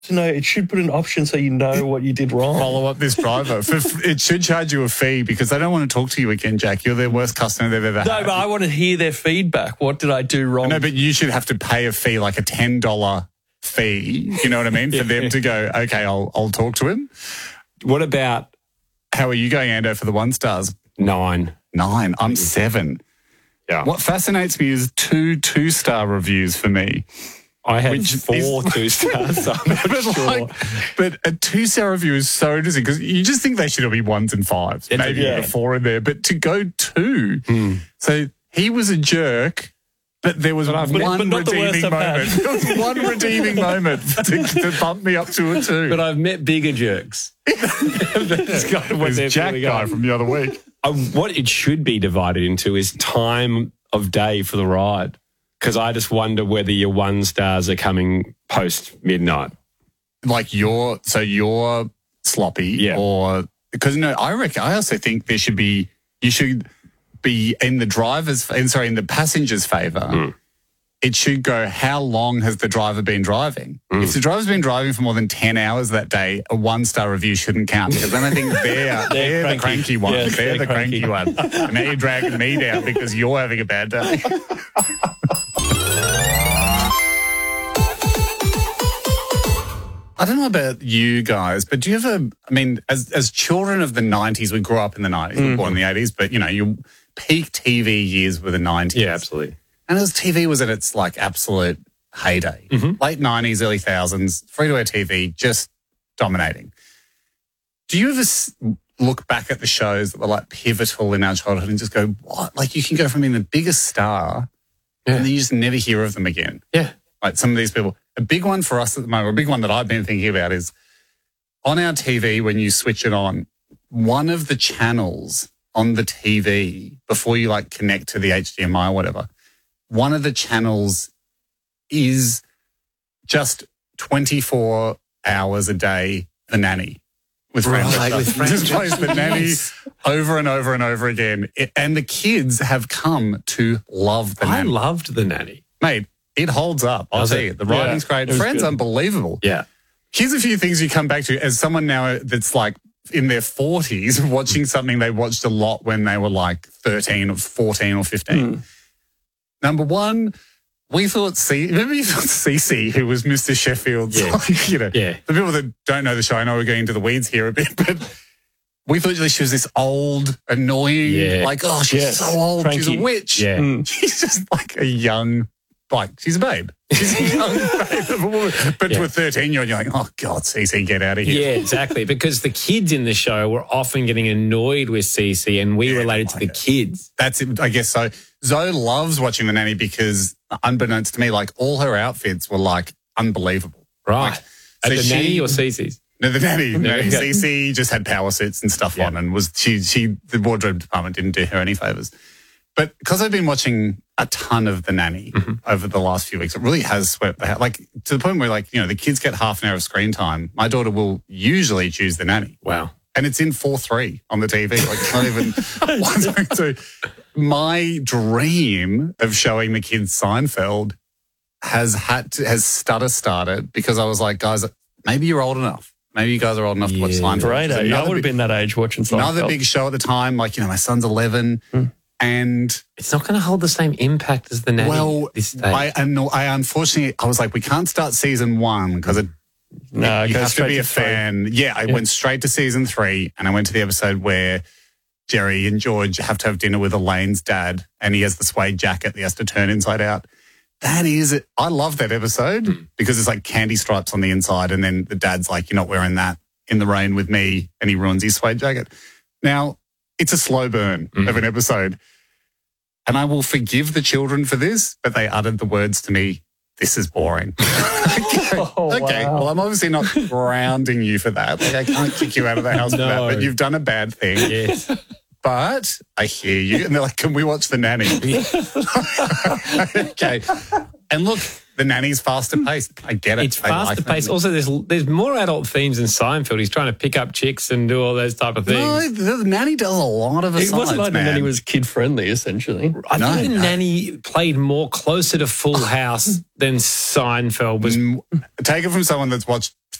No, it should put an option so you know what you did wrong. Follow up this driver. It should charge you a fee because they don't want to talk to you again, Jack. You're their worst customer they've ever had. No, but I want to hear their feedback. What did I do wrong? No, but you should have to pay a fee, like a $10 fee. You know what I mean? For them to go, okay, I'll talk to him. What about... How are you going, Ando, for the 1 stars? 9. 9. I'm 7. Yeah. What fascinates me is 2 2-star reviews for me. I had 4 2 stars, so I'm not sure. But a 2-star review is so interesting because you just think they should all be 1s and 5s, maybe a 4 in there. But to go 2, so he was a jerk, but there was one redeeming moment. There was one redeeming moment to bump me up to a 2. But I've met bigger jerks. That's kind of what There's Jack guy from the other week. What it should be divided into is time of day for the ride. Because I just wonder whether your 1 stars are coming post midnight. Like you're sloppy, or because I also think you should be in the passenger's favour. It should go, how long has the driver been driving? If the driver's been driving for more than 10 hours that day, a 1-star review shouldn't count because then I think they're the cranky ones. Yes, they're the cranky ones. And now you're dragging me down because you're having a bad day. I don't know about you guys, but do you ever, as children of the 90s, we grew up in the 90s, we were born in the 80s, but, your peak TV years were the 90s. Yeah, absolutely. And as TV was at its, absolute heyday, late 90s, early 2000s, free-to-air TV, just dominating. Do you ever look back at the shows that were, pivotal in our childhood and just go, what? You can go from being the biggest star and then you just never hear of them again. Yeah. Some of these people. A big one for us at the moment, a big one that I've been thinking about is on our TV, when you switch it on, one of the channels on the TV, before you connect to the HDMI or whatever, one of the channels is just 24 hours a day, The Nanny. With just plays The Nanny over and over and over again. And the kids have come to love The Nanny. I loved The Nanny. Mate, it holds up. I'll tell you. The writing's great. Friends, unbelievable. Yeah. Here's a few things you come back to as someone now that's in their 40s watching something they watched a lot when they were 13 or 14 or 15. Number one, we thought remember you thought Cece, who was Mr. Sheffield's, the people that don't know the show, I know we're going into the weeds here a bit, but we thought she was this old, annoying, she's so old, cranky. She's a witch. Yeah. She's just a young, she's a babe. She's a young babe of a woman. But to a 13-year-old, you're oh, God, Cece, get out of here. Yeah, exactly. Because the kids in the show were often getting annoyed with Cece and we related to the kids. That's it, I guess so. Zoe loves watching The Nanny because, unbeknownst to me, all her outfits were, unbelievable. Right. At the Nanny or Cece's? No, The Nanny. Cece just had power suits and stuff on and the wardrobe department didn't do her any favours. But because I've been watching a ton of The Nanny over the last few weeks, it really has swept the house. To the point where, the kids get half an hour of screen time. My daughter will usually choose The Nanny. Wow. And it's in 4:3 on the TV. It's not even 1:2. My dream of showing the kids Seinfeld has started because I was like, guys, maybe you're old enough. Maybe you guys are old enough to watch Seinfeld. Great age. I would have been that age watching Seinfeld. Another big show at the time, my son's 11. And it's not going to hold the same impact as The Nanny. Well, this stage. I unfortunately, I was like, we can't start season 1 because you have to be a fan. Yeah, I went straight to season 3 and I went to the episode where Jerry and George have to have dinner with Elaine's dad and he has the suede jacket that he has to turn inside out. That is it. I love that episode because it's candy stripes on the inside and then the dad's like, you're not wearing that in the rain with me, and he ruins his suede jacket. Now, it's a slow burn of an episode. And I will forgive the children for this, but they uttered the words to me, this is boring. Okay, well, I'm obviously not grounding you for that. I can't kick you out of the house for that, but you've done a bad thing. Yes. But I hear you. And they're like, can we watch The Nanny? Okay. And look, The Nanny's faster paced. I get it. It's faster paced. Also, there's more adult themes in Seinfeld. He's trying to pick up chicks and do all those type of things. No, the Nanny does a lot of asides, It wasn't like man. the Nanny was kid-friendly, essentially. I think the Nanny played more closer to Full House than Seinfeld was. Take it from someone that's watched